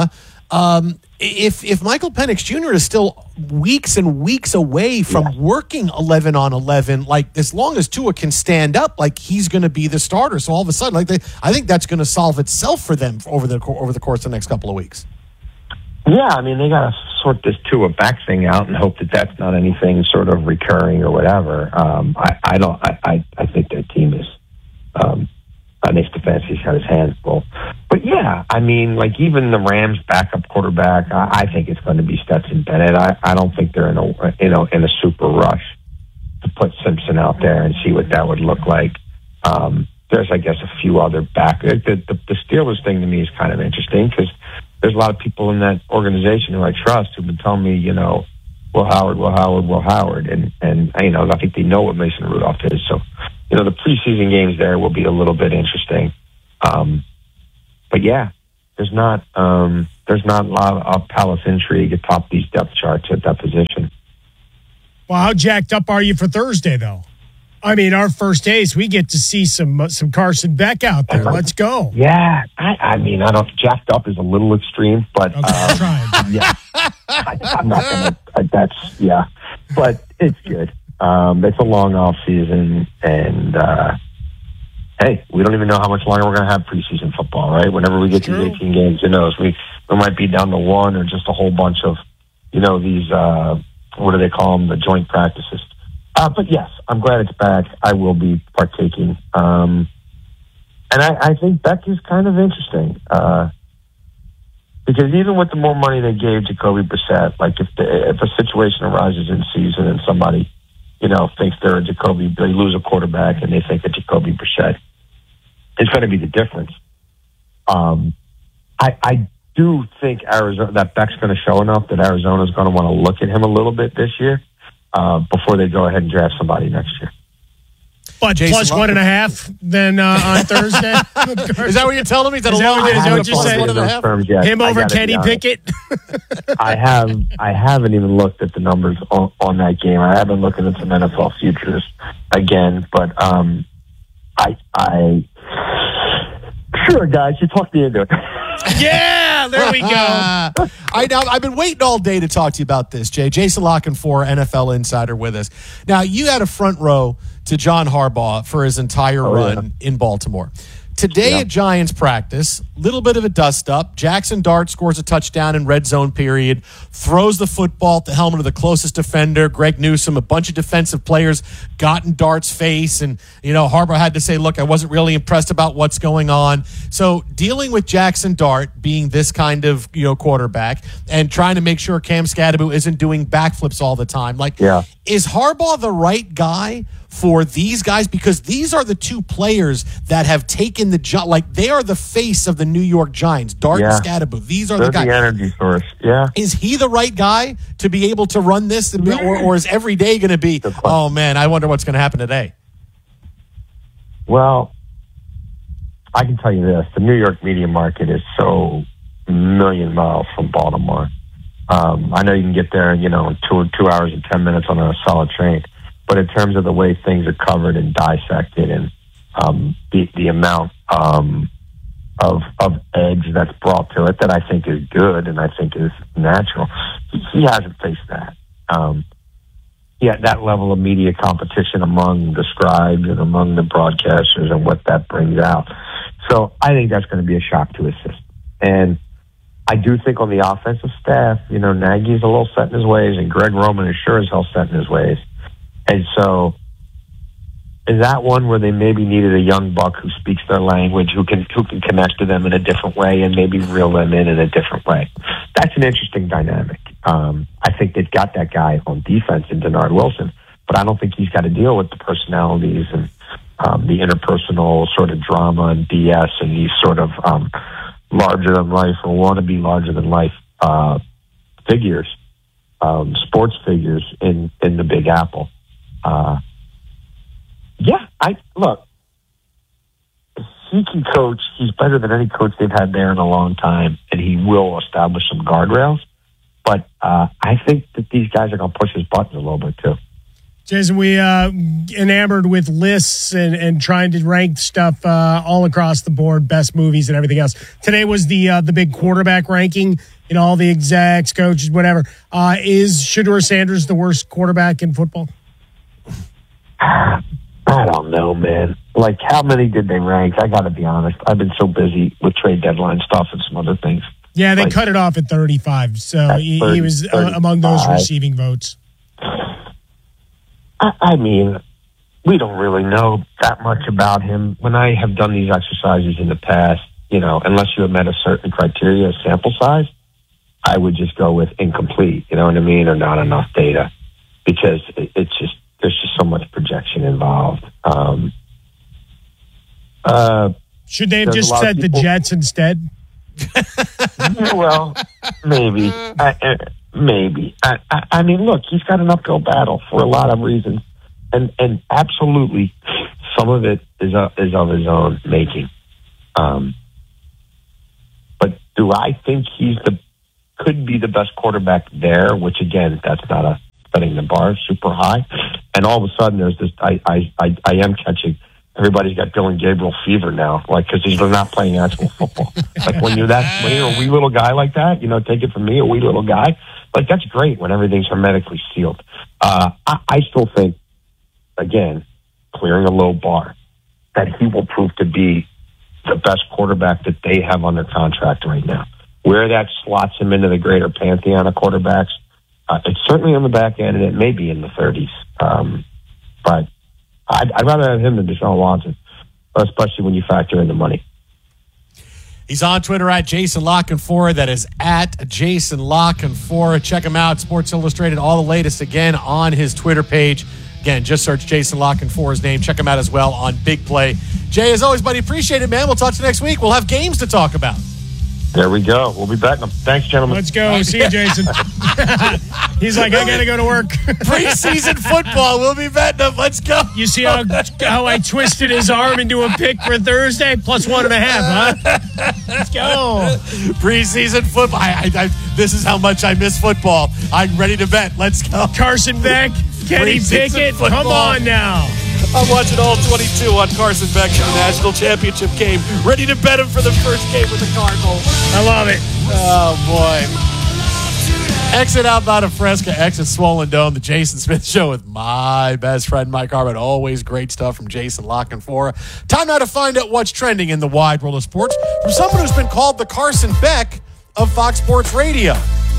S22: Um, if if Michael Penix Junior is still weeks and weeks away from yeah. working eleven on eleven, like as long as Tua can stand up, like he's going to be the starter. So all of a sudden, like they, I think that's going to solve itself for them over the over the course of the next couple of weeks.
S1: Yeah, I mean they got to sort this Tua back thing out and hope that that's not anything sort of recurring or whatever. Um, I, I don't. I, I I think their team is. Um, I think Stefanski's got his hands full. But yeah, I mean, like even the Rams' backup quarterback, I, I think it's going to be Stetson Bennett. I, I don't think they're in a you know in a super rush to put Simpson out there and see what that would look like. Um, there's, I guess, a few other back. The, the, the Steelers thing to me is kind of interesting because there's a lot of people in that organization who I trust who've been telling me, you know, Will Howard, Will Howard, Will Howard, and and you know I think they know what Mason Rudolph is. So. You know, the preseason games there will be a little bit interesting. Um, but yeah, there's not um, there's not a lot of Palace intrigue atop these depth charts at that position.
S2: Well, how jacked up are you for Thursday, though? I mean, our first days, we get to see some uh, some Carson Beck out there. Let's go.
S1: Yeah, I, I mean, I don't. Jacked up is a little extreme, but okay, uh, yeah, I, I'm not gonna. That's yeah, but it's good. Um, it's a long off season, and uh, hey, we don't even know how much longer we're going to have preseason football, right? Whenever we get these eighteen games, who knows? We we might be down to one or just a whole bunch of, you know, these uh, what do they call them? The joint practices. Uh, but yes, I'm glad it's back. I will be partaking, um, and I, I think Beck is kind of interesting uh, because even with the more money they gave Jacoby Brissett, like if the, if a situation arises in season and somebody you know, thinks they're a Jacoby, they lose a quarterback and they think that Jacoby Brissett is going to be the difference. Um, I, I do think Arizona, that Beck's going to show enough that Arizona's going to want to look at him a little bit this year uh, before they go ahead and draft somebody next year.
S2: But
S22: Jason
S2: plus one and a half then uh, on Thursday?
S22: Is that what you're telling me? Is that,
S2: is that what, is that what you're saying? Him over Kenny Pickett?
S1: I have I haven't even looked at the numbers on, on that game. I haven't looked at some N F L futures again, but um, I I sure guys, you talked me into it.
S2: Yeah, there we go.
S22: I now I've been waiting all day to talk to you about this, Jay. Jason Lockenfor, N F L insider, with us. Now you had a front row to John Harbaugh for his entire oh, run yeah. in Baltimore. Today yeah. at Giants practice, little bit of a dust-up. Jackson Dart scores a touchdown in red zone period, throws the football at the helmet of the closest defender, Greg Newsome. A bunch of defensive players got in Dart's face, and, you know, Harbaugh had to say, look, I wasn't really impressed about what's going on. So dealing with Jackson Dart being this kind of, you know, quarterback and trying to make sure Cam Scadaboo isn't doing backflips all the time, like,
S1: yeah.
S22: is Harbaugh the right guy for these guys? Because these are the two players that have taken the job. Like, they are the face of the New York Giants, Dart
S1: yeah.
S22: and Scadaboo. These are
S1: They're
S22: the guys.
S1: the energy source, yeah.
S22: Is he the right guy to be able to run this? Or, or is every day going to be, oh, man, I wonder what's going to happen today?
S1: Well, I can tell you this. The New York media market is so a million miles from Baltimore. Um, I know you can get there, you know, in two, two hours and ten minutes on a solid train. But in terms of the way things are covered and dissected and um, the, the amount um, of of edge that's brought to it that I think is good and I think is natural, he, he hasn't faced that. Um, yeah, that level of media competition among the scribes and among the broadcasters and what that brings out. So I think that's going to be a shock to his system. And I do think on the offensive staff, you know, Nagy's a little set in his ways and Greg Roman is sure as hell set in his ways. And so is that one where they maybe needed a young buck who speaks their language, who can who can connect to them in a different way and maybe reel them in in a different way? That's an interesting dynamic. Um, I think they've got that guy on defense in Denard Wilson, but I don't think he's got to deal with the personalities and um, the interpersonal sort of drama and B S and these sort of um, larger-than-life or wannabe larger-than-life uh, figures, um, sports figures in, in the Big Apple. Uh, yeah, I look. He can coach. He's better than any coach they've had there in a long time, and he will establish some guardrails. But uh, I think that these guys are going to push his buttons a little bit too.
S2: Jason, we uh, enamored with lists and, and trying to rank stuff uh, all across the board, best movies and everything else. Today was the uh, the big quarterback ranking. You know, all the execs, coaches, whatever. Uh, is Shedeur Sanders the worst quarterback in football?
S1: I don't know, man. Like, how many did they rank? I got to be honest. I've been so busy with trade deadline stuff and some other things.
S2: Yeah, they
S1: like,
S2: cut it off at thirty-five, so
S1: at
S2: he,
S1: thirty,
S2: he was uh, among those receiving votes.
S1: I, I mean, we don't really know that much about him. When I have done these exercises in the past, you know, unless you have met a certain criteria, sample size, I would just go with incomplete, you know what I mean, or not enough data, because it, it's just, there's just so much projection involved. Um, uh,
S2: Should they have just said the Jets instead?
S1: Well, maybe. I, uh, maybe. I, I, I mean, look, he's got an uphill battle for a lot of reasons, and and absolutely, some of it is uh, is of his own making. Um, but do I think he's the could be the best quarterback there? Which again, that's not a setting the bar super high. And all of a sudden, there's this. I I I, I am catching. Everybody's got Dylan Gabriel fever now, like, because he's not playing actual football. Like, when you're that, when you're a wee little guy like that, you know, take it from me, a wee little guy, like, that's great when everything's hermetically sealed. Uh, I, I still think, again, clearing a low bar, that he will prove to be the best quarterback that they have under contract right now. Where that slots him into the greater pantheon of quarterbacks, uh, it's certainly on the back end, and it may be in the thirties. Um, but I'd, I'd rather have him than Deshaun Watson, especially when you factor in the money.
S22: He's on Twitter at Jason Lockenfora. That is at Jason Lockenfora. Check him out, Sports Illustrated, all the latest again on his Twitter page. Again, just search Jason Lockenfora's name. Check him out as well on Big Play. Jay, as always, buddy, appreciate it, man. We'll talk to you next week. We'll have games to talk about.
S1: There we go. We'll be betting them. Thanks, gentlemen.
S2: Let's go. See you, Jason. He's like, I got to go to work.
S22: Preseason football. We'll be betting them. Let's go.
S2: You see how, how I twisted his arm into a pick for Thursday? Plus one and a half, huh? Let's go.
S22: Preseason football. I, I, I, this is how much I miss football. I'm ready to bet. Let's go.
S2: Carson Beck, Kenny Pickett. Football. Come on now.
S22: I'm watching all twenty-two on Carson Beck for the national championship game. Ready to bet him for the first game with the Cardinals.
S2: I love it.
S22: Oh, boy. Exit Outbound of Fresca, exit Swollen Dome, the Jason Smith Show with my best friend, Mike Harmon. Always great stuff from Jason Lockenfora. Time now to find out what's trending in the wide world of sports from someone who's been called the Carson Beck of Fox Sports Radio.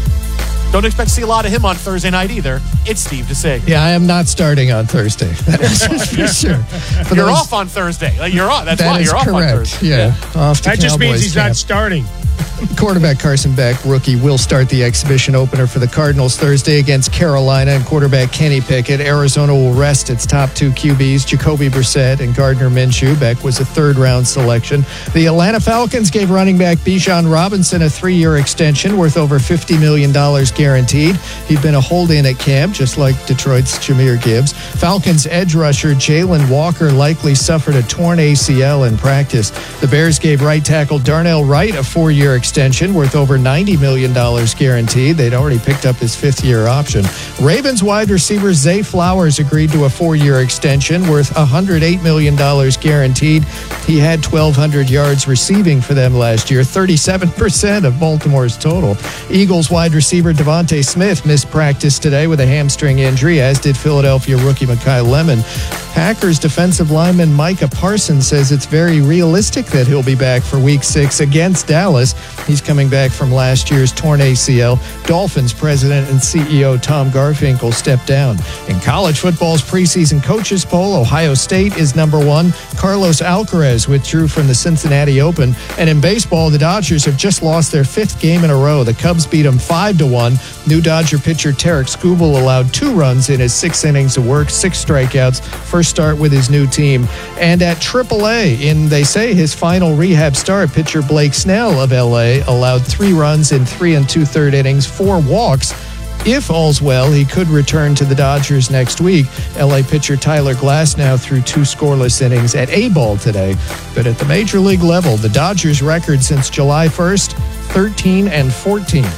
S22: Don't expect to see a lot of him on Thursday night either. It's Steve DeSager.
S3: Yeah, I am not starting on Thursday. That is for sure. For
S22: you're
S3: those,
S22: off on Thursday. Like, you're off. That's
S3: that
S22: why
S3: is
S22: you're off
S3: correct.
S22: on Thursday.
S3: Yeah, yeah. Off to
S2: that just
S3: Cowboys
S2: means he's
S3: camp.
S2: not starting.
S3: Quarterback Carson Beck, rookie, will start the exhibition opener for the Cardinals Thursday against Carolina, and quarterback Kenny Pickett. Arizona will rest its top two Q Bs, Jacoby Brissett and Gardner Minshew. Beck was a third-round selection. The Atlanta Falcons gave running back Bijan Robinson a three-year extension worth over fifty million dollars guaranteed. He'd been a hold-in at camp, just like Detroit's Jahmyr Gibbs. Falcons edge rusher Jalen Walker likely suffered a torn A C L in practice. The Bears gave right tackle Darnell Wright a four-year extension worth over ninety million dollars guaranteed. They'd already picked up his fifth-year option. Ravens wide receiver Zay Flowers agreed to a four-year extension worth one hundred eight million dollars guaranteed. He had twelve hundred yards receiving for them last year, thirty-seven percent of Baltimore's total. Eagles wide receiver Devontae Smith missed practice today with a hamstring injury, as did Philadelphia rookie Mekhi Lemon. Packers defensive lineman Micah Parsons says it's very realistic that he'll be back for week six against Dallas. He's coming back from last year's torn A C L. Dolphins president and C E O Tom Garfinkel stepped down. In college football's preseason coaches poll, Ohio State is number one. Carlos Alcaraz withdrew from the Cincinnati Open. And in baseball, the Dodgers have just lost their fifth game in a row. The Cubs beat them five to one. New Dodger pitcher Tarek Skubal allowed two runs in his six innings of work, six strikeouts. First start with his new team. And at triple A, in, they say, his final rehab start, pitcher Blake Snell of L A allowed three runs in three and two-third innings, four walks. If all's well, he could return to the Dodgers next week. L A pitcher Tyler Glasnow threw two scoreless innings at A-ball today. But at the major league level, the Dodgers' record since July first, thirteen and fourteen.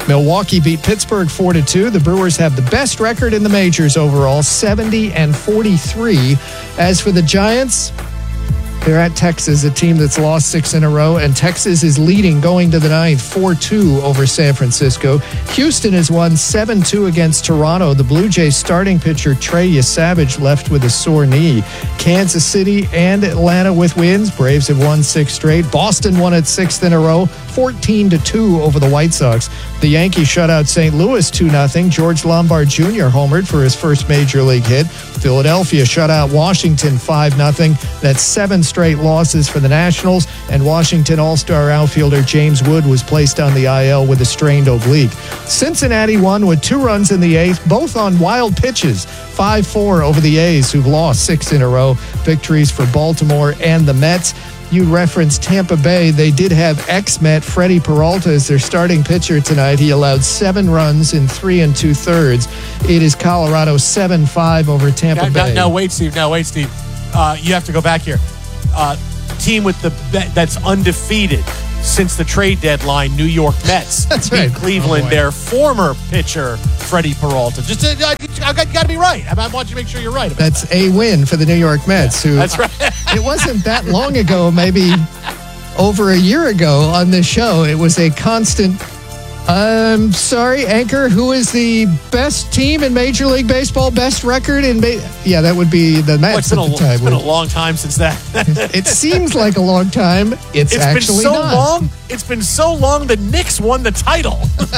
S3: Milwaukee beat Pittsburgh four to two. The Brewers have the best record in the majors overall, seventy and forty-three. As for the Giants, they're at Texas, a team that's lost six in a row, and Texas is leading going to the ninth, four two over San Francisco. Houston has won seven two against Toronto. The Blue Jays starting pitcher Trey Yesavage left with a sore knee. Kansas City and Atlanta with wins. Braves have won six straight. Boston won its sixth in a row, fourteen to two over the White Sox. The Yankees shut out Saint Louis two nothing. George Lombard Junior homered for his first major league hit. Philadelphia shut out Washington five nothing. That's seven straight losses for the Nationals, and Washington All-Star outfielder James Wood was placed on the I L with a strained oblique. Cincinnati won with two runs in the eighth, both on wild pitches, five four over the A's, who've lost six in a row. Victories for Baltimore and the Mets. You referenced Tampa Bay. They did have ex-Met Freddie Peralta as their starting pitcher tonight. He allowed seven runs in three and two-thirds. It is Colorado seven five over Tampa
S22: now,
S3: Bay.
S22: Now, now, wait, Steve. Now, wait, Steve. Uh, you have to go back here. Uh, team with the that's undefeated since the trade deadline, New York Mets.
S3: That's
S22: beat
S3: right.
S22: Cleveland,
S3: Oh,
S22: their former pitcher, Freddie Peralta. Just uh, I got, got to be right. I want you to make sure you're right. About
S3: That's
S22: that.
S3: a win for the New York Mets. Who
S22: That's right.
S3: It wasn't that long ago, maybe over a year ago on this show. It was a constant. I'm sorry, Anchor, who is the best team in Major League Baseball, best record in ba- Yeah, that would be the Mets
S22: Well, it's been,
S3: at
S22: a,
S3: the time.
S22: it's been a long time since that.
S3: It seems like a long time. It's,
S22: It's
S3: actually
S22: been so
S3: not.
S22: long. It's been so long the Knicks won the title.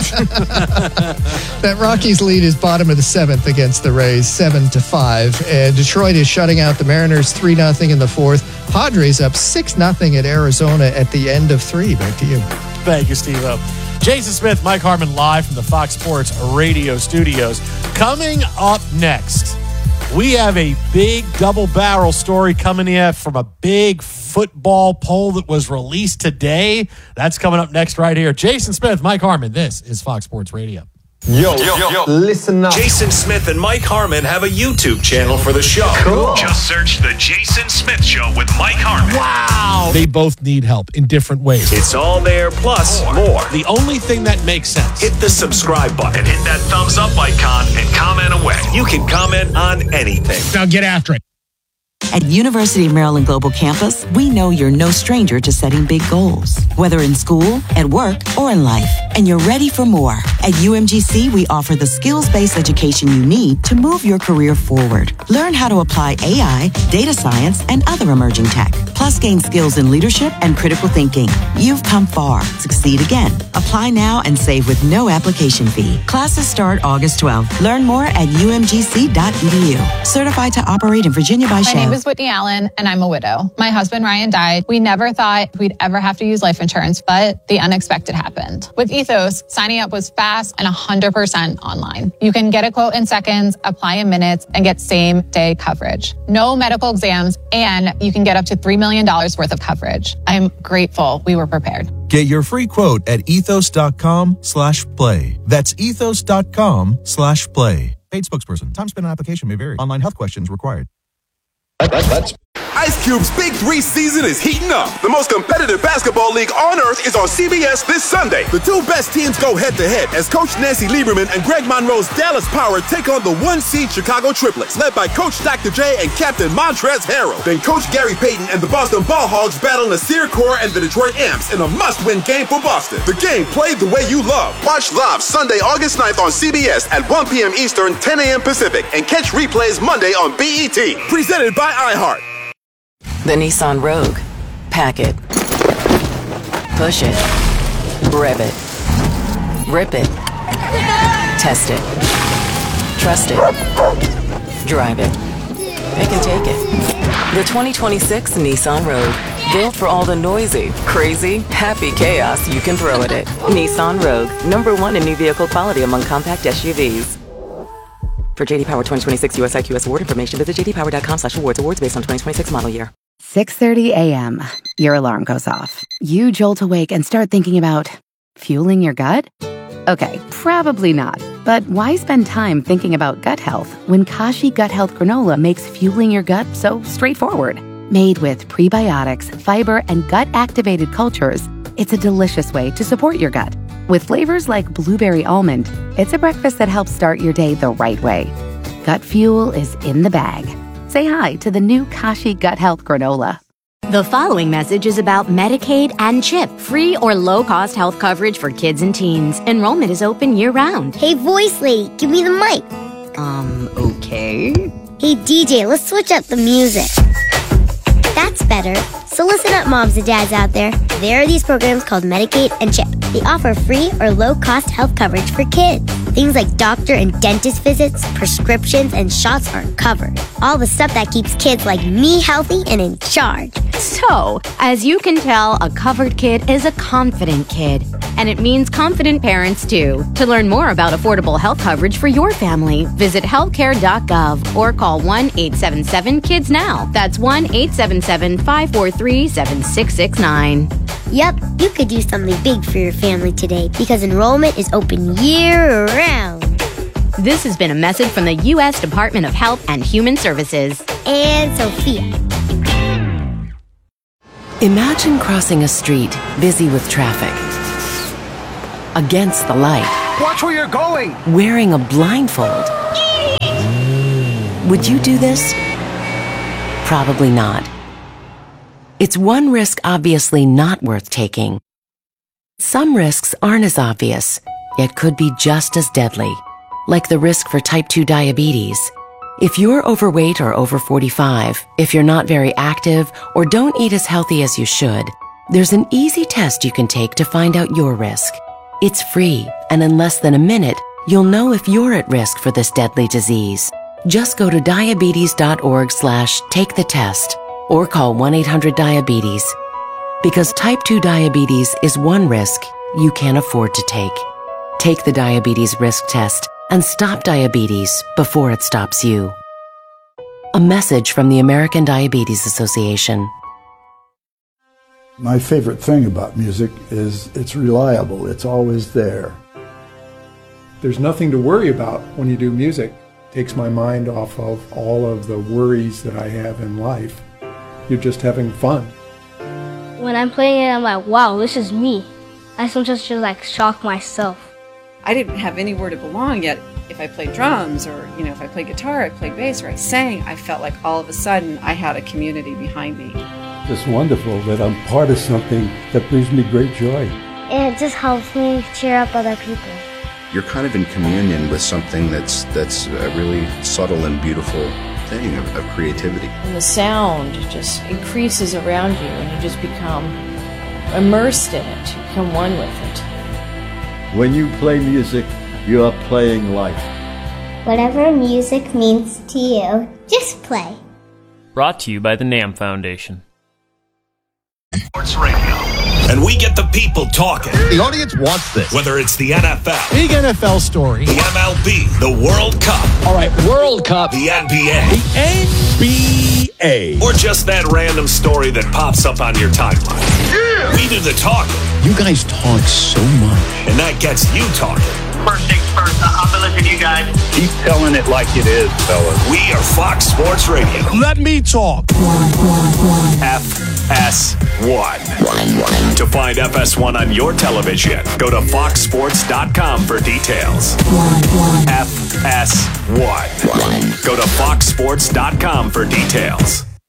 S3: That Rockies lead is bottom of the seventh against the Rays, seven to five. And Detroit is shutting out the Mariners three nothing in the fourth. Padres up six nothing at Arizona at the end of three. Back to you.
S22: Thank you, Steve-O. Jason Smith, Mike Harmon, live from the Fox Sports Radio studios. Coming up next, we have a big double barrel story coming in from a big football poll that was released today. That's coming up next right here. Jason Smith, Mike Harmon, this is Fox Sports Radio.
S4: Yo, yo, yo, listen up.
S20: Jason Smith and Mike Harmon have a YouTube channel for the show.
S4: Cool.
S20: Just search The Jason Smith Show with Mike Harmon.
S22: Wow. They both need help in different ways.
S20: It's all there, plus more. more.
S22: The only thing that makes sense.
S20: Hit the subscribe button, hit that thumbs up icon, and comment away. You can comment on anything.
S2: Now get after it.
S5: At University of Maryland Global Campus, we know you're no stranger to setting big goals, whether in school, at work, or in life, and you're ready for more. At U M G C, we offer the skills-based education you need to move your career forward. Learn how to apply A I, data science, and other emerging tech, plus gain skills in leadership and critical thinking. You've come far. Succeed again. Apply now and save with no application fee. Classes start August twelfth. Learn more at U M G C dot E D U. Certified to operate in Virginia by
S6: My
S5: Shell.
S6: name is Whitney Allen, and I'm a widow. My husband, Ryan, died. We never thought we'd ever have to use life insurance, but the unexpected happened. With Ethos, signing up was fast and one hundred percent online. You can get a quote in seconds, apply in minutes, and get same-day coverage. No medical exams, and you can get up to three million dollars worth of coverage. I'm grateful we were prepared.
S8: Get your free quote at ethos.com slash play. That's ethos.com slash play. Paid spokesperson. Time spent on application may vary. Online health questions required.
S12: That's Ice Cube's Big Three season is heating up. The most competitive basketball league on earth is on C B S this Sunday. The two best teams go head-to-head as Coach Nancy Lieberman and Greg Monroe's Dallas Power take on the one-seed Chicago Triplets, led by Coach Doctor J and Captain Montrezl Harrell. Then Coach Gary Payton and the Boston Ball Hogs battle Nasir Kaur and the Detroit Amps in a must-win game for Boston. The game played the way you love. Watch live Sunday, August ninth on C B S at one p.m. Eastern, ten a.m. Pacific, and catch replays Monday on B E T. Presented by iHeart.
S29: The Nissan Rogue. Pack it. Push it. Rev it. Rip it. Test it. Trust it. Drive it. Pick and take it. The twenty twenty-six Nissan Rogue. Built for all the noisy, crazy, happy chaos you can throw at it. Nissan Rogue. Number one in new vehicle quality among compact S U Vs. For J D Power twenty twenty-six U S I Q S award information, visit j d power dot com slash awards. Awards based on twenty twenty-six model year.
S7: six thirty a.m. Your alarm goes off. You jolt awake and start thinking about fueling your gut? Okay, probably not. But why spend time thinking about gut health when Kashi Gut Health Granola makes fueling your gut so straightforward? Made with prebiotics, fiber, and gut-activated cultures, it's a delicious way to support your gut. With flavors like blueberry almond, it's a breakfast that helps start your day the right way. Gut Fuel is in the bag. Say hi to the new Kashi Gut Health Granola.
S9: The following message is about Medicaid and CHIP, free or low-cost health coverage for kids and teens. Enrollment is open year-round.
S10: Hey, voice lady, give me the mic.
S9: Um, okay.
S10: Hey, D J, let's switch up the music. That's better. So listen up, moms and dads out there. There are these programs called Medicaid and CHIP. They offer free or low-cost health coverage for kids. Things like doctor and dentist visits, prescriptions, and shots are covered. All the stuff that keeps kids like me healthy and in charge.
S9: So, as you can tell, a covered kid is a confident kid. And it means confident parents, too. To learn more about affordable health coverage for your family, visit healthcare dot gov or call one eight seven seven kids now. That's one eight seven seven, five four three, seven six six nine.
S10: Yep, you could do something big for your family today because enrollment is open year-round.
S9: This has been a message from the U S Department of Health and Human Services.
S10: And Sophia.
S11: Imagine crossing a street busy with traffic. Against the light.
S13: Watch where you're going!
S11: Wearing a blindfold. Would you do this? Probably not. It's one risk obviously not worth taking. Some risks aren't as obvious, yet could be just as deadly, like the risk for type two diabetes. If you're overweight or over forty-five, if you're not very active, or don't eat as healthy as you should, there's an easy test you can take to find out your risk. It's free, and in less than a minute, you'll know if you're at risk for this deadly disease. Just go to diabetes.org slash take the test or call one eight hundred diabetes. Because type two diabetes is one risk you can't afford to take. Take the diabetes risk test and stop diabetes before it stops you. A message from the American Diabetes Association.
S15: My favorite thing about music is it's reliable. It's always there.
S16: There's nothing to worry about when you do music. It takes my mind off of all of the worries that I have in life. You're just having fun.
S17: When I'm playing it, I'm like, wow, this is me. I sometimes just like shock myself.
S18: I didn't have anywhere to belong yet. If I played drums or, you know, if I played guitar, I played bass, or I sang, I felt like all of a sudden I had a community behind me.
S15: It's wonderful that I'm part of something that brings me great joy.
S17: And it just helps me cheer up other people.
S19: You're kind of in communion with something that's that's a really subtle and beautiful thing of, of creativity.
S23: And the sound just increases around you and you just become immersed in it. You become one with it.
S15: When you play music, you are playing life.
S10: Whatever music means to you, just play.
S24: Brought to you by the NAMM Foundation.
S20: Sports Radio. And we get the people talking.
S25: The audience wants this.
S20: Whether it's the N F L.
S22: Big N F L story.
S20: The M L B. The World Cup.
S25: All right, World Cup.
S20: The N B A.
S22: The N B A.
S20: Or just that random story that pops up on your timeline.
S25: Yeah!
S20: We do the talking.
S25: You guys talk so much.
S20: And that gets you talking.
S26: First things first, I'm gonna listen to you guys.
S25: Keep telling it like it is, fellas.
S20: We are Fox Sports Radio.
S22: Let me talk.
S20: F S one. To find F S one on your television, go to fox sports dot com for details. F S one. Go to fox sports dot com for details.